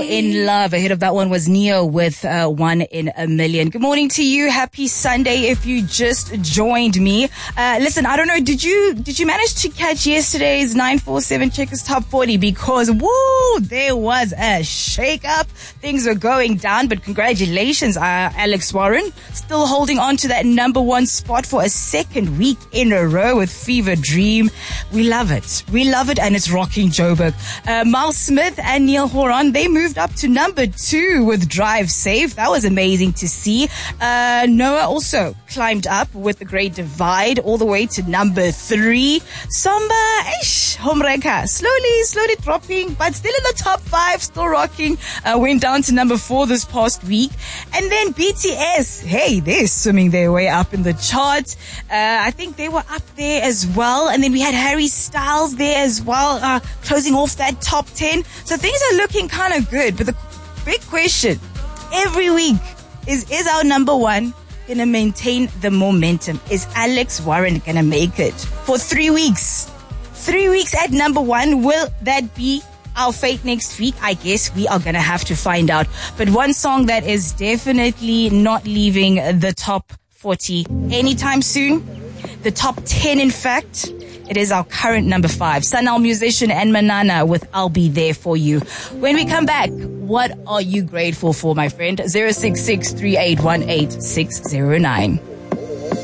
in Love. Ahead of that one was Neo with One in a Million. Good morning to you. Happy Sunday if you just joined me. Listen, I don't know, did you manage to catch yesterday's 947 Checkers Top 40? Because, woo, there was a shake-up. Things were going down, but congratulations, Alex Warren. Still holding on to that number one spot for a second week in a row with Fever Dream. We love it. We love it, and it's rocking Joburg. Miles Smith and Neil Horan, they moved up to number 2 with Drive Safe. That was amazing to see. Noah also climbed up with The Great Divide all the way to number 3. Samba, Homreka, slowly dropping, but still in the top 5, still rocking. Went down to number 4 this past week. And then BTS, hey, they're swimming their way up in the charts. I think they were up there as well. And then we had Harry Styles there as well, closing off that top 10. So things are looking kind of good. But the big question every week is our number one going to maintain the momentum? Is Alex Warren going to make it for 3 weeks? 3 weeks at number 1. Will that be our fate next week? I guess we are going to have to find out. But one song that is definitely not leaving the top 40 anytime soon, the top 10 in fact, it is our current number 5, Sanal Musician and Manana with I'll Be There For You. When we come back, what are you grateful for, my friend? 066 3818 609.